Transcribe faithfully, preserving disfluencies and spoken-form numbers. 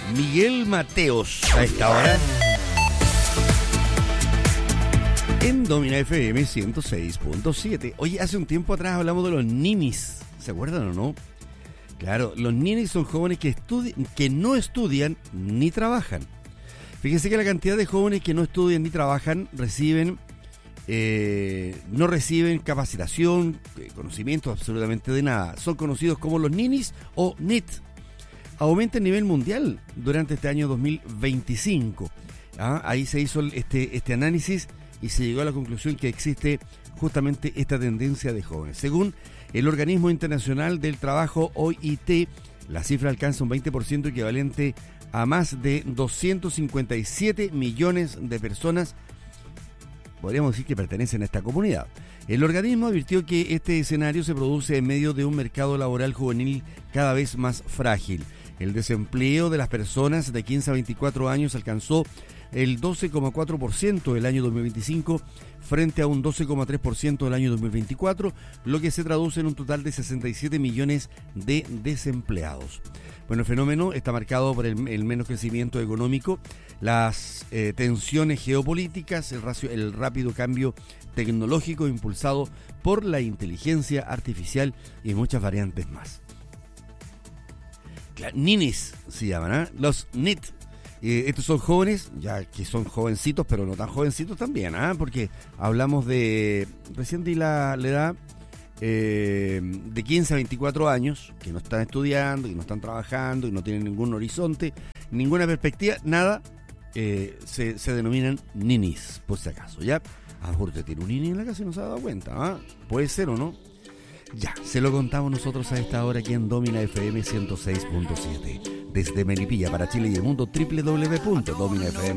Miguel Mateos a esta hora en Domina F M ciento seis punto siete. Oye, hace un tiempo atrás hablamos de los ninis, ¿se acuerdan o no? Claro, los ninis son jóvenes que, estudi- que no estudian ni trabajan. Fíjense que la cantidad de jóvenes que no estudian ni trabajan reciben, eh, no reciben capacitación, eh, conocimiento absolutamente de nada. Son conocidos como los ninis o N I T. Aumenta a nivel mundial durante este año dos mil veinticinco. ¿Ah? Ahí se hizo este, este análisis y se llegó a la conclusión que existe justamente esta tendencia de jóvenes. Según el Organismo Internacional del Trabajo, O I T, la cifra alcanza un veinte por ciento equivalente a más de doscientos cincuenta y siete millones de personas, podríamos decir que pertenecen a esta comunidad. El organismo advirtió que este escenario se produce en medio de un mercado laboral juvenil cada vez más frágil. El desempleo de las personas de quince a veinticuatro años alcanzó el doce coma cuatro por ciento del año dos mil veinticinco frente a un doce coma tres por ciento del año dos mil veinticuatro, lo que se traduce en un total de sesenta y siete millones de desempleados. Bueno, el fenómeno está marcado por el, el menos crecimiento económico, las eh, tensiones geopolíticas, el, racio, el rápido cambio tecnológico impulsado por la inteligencia artificial y muchas variantes más. Claro, ninis se llaman, ¿eh? Los N I T. Eh, estos son jóvenes, ya que son jovencitos, pero no tan jovencitos también, ¿ah? ¿eh? Porque hablamos de, recién di la, la edad, eh, de quince a veinticuatro años, que no están estudiando, que no están trabajando, y no tienen ningún horizonte, ninguna perspectiva, nada, eh, se, se denominan ninis, por si acaso, ¿ya? A lo mejor usted tiene un nini en la casa y no se ha dado cuenta, ¿ah? ¿eh? Puede ser o no. Ya, se lo contamos nosotros a esta hora aquí en Domina F M ciento seis punto siete. Desde Melipilla para Chile y el mundo, doble u doble u doble u punto domina f m